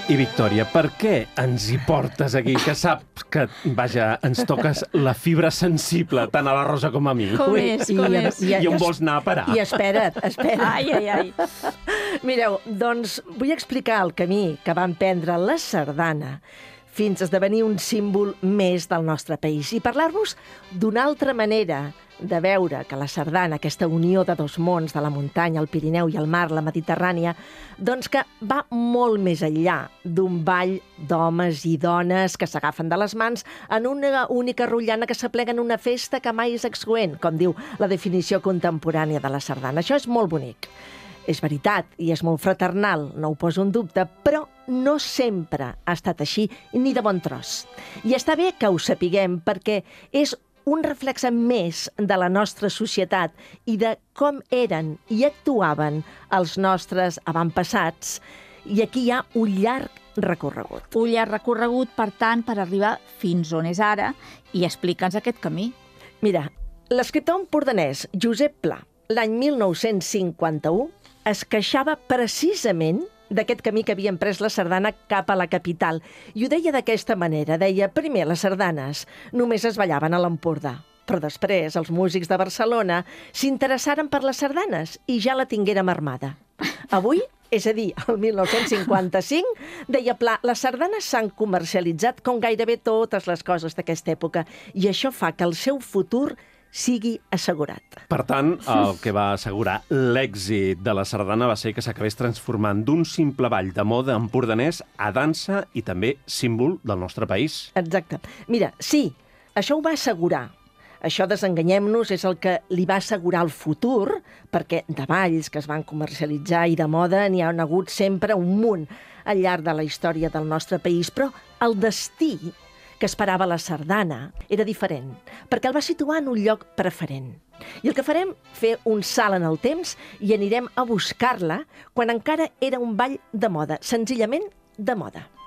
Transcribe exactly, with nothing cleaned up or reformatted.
I, Victòria, per què ens hi portes aquí? Que saps que, vaja, ens toques la fibra sensible, tant a la Rosa com a mi. Com és, com I, és. I, I on vols anar a parar? I espera't, espera't. Ai, ai, ai. Mireu, doncs vull explicar el camí que va emprendre la sardana fins a esdevenir un símbol més del nostre país i parlar-vos d'una altra manera de veure que la sardana, aquesta unió de dos mons, de la muntanya, el Pirineu i el mar, la Mediterrània, doncs que va molt més enllà d'un ball d'homes i dones que s'agafen de les mans en una única rotllana que s'aplega en una festa que mai és excloent, com diu la definició contemporània de la sardana. Això és molt bonic. És veritat, i és molt fraternal, no ho poso en dubte, però no sempre ha estat així, ni de bon tros. I està bé que ho sapiguem, perquè és un reflex més de la nostra societat i de com eren i actuaven els nostres avantpassats. I aquí hi ha un llarg recorregut. Un llarg recorregut, per tant, per arribar fins on és ara i explica'ns aquest camí. Mira, l'escriptor empordanès Josep Pla, l'any mil nou-cents cinquanta-u, es queixava precisament d'aquest camí que havia emprès la sardana cap a la capital. I ho deia d'aquesta manera. Deia, primer, les sardanes només es ballaven a l'Empordà, però després els músics de Barcelona s'interessaren per les sardanes i ja la tinguérem armada. Avui, és a dir, el mil nou-cents cinquanta-cinc, deia Pla, les sardanes s'han comercialitzat com gairebé totes les coses d'aquesta època i això fa que el seu futur sigui assegurat. Per tant, el que va assegurar l'èxit de la sardana va ser que s'acabés transformant d'un simple ball de moda empordanès a dansa i també símbol del nostre país. Exacte. Mira, sí, això ho va assegurar. Això, desenganyem-nos, és el que li va assegurar el futur, perquè de balls que es van comercialitzar i de moda n'hi ha hagut sempre un munt al llarg de la història del nostre país, però el destí que esperava la sardana era diferent, perquè el va situar en un lloc preferent. I el que farem, fer un salt en el temps i anirem a buscar-la quan encara era un ball de moda, senzillament de moda.